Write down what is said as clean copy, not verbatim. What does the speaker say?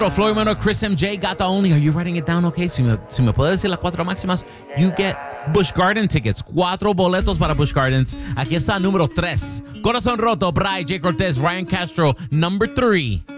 Floyd Monroe, Chris MJ, Gata Only. Are you writing it down? Okay. Si me puedes decir las 4 máximas, you get Busch Garden tickets. 4 boletos para Busch Gardens. Aquí está número 3. Corazón Roto, Bray, J. Cortez, Ryan Castro. Number 3.